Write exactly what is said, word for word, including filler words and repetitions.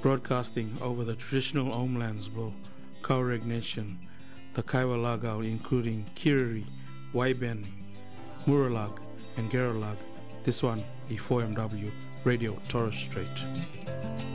broadcasting over the traditional homelands of Tuareg Nation, the Kaiwa Lagao, including Kiriri, Waiben, Muralag, and Geralag. This one, E four M W Radio Torres Strait.